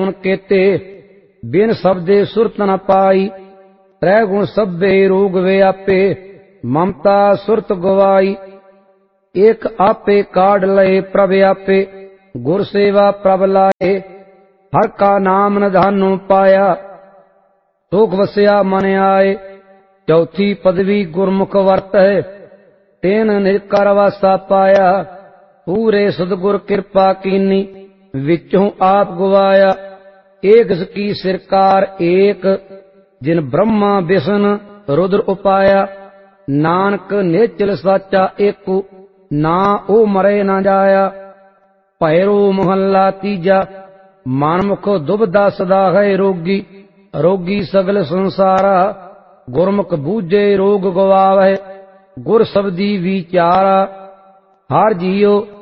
गुण केते, बिन शब्दे सुरत न पाई। त्रै गुण सभे रोग व्यापे, ममता सुरत गवाई। एक आपे काढ़ लए प्रभ आपे, गुर सेवा प्रभ लाए। हर का नाम निधानो पाया, सुख वस्या मन आए। चौथी पदवी गुरमुख वर्त है, तेन निकर वासा पाया। पूरे सदगुर कृपा कीनी, विचों आप गवाया। एक की सिरकार एक, जिन ब्रह्मा विष्णु रुद्र उपाया। नानक निश्चल साचा एकु, ना ओ मरे न जाया। भैरो महला तीजा, मनमुख दुबदा सदा है रोगी। रोगी सगल संसारा, गुरमुख बूझे रोग गवावै। गुर शब्दी विचारा, हर जियो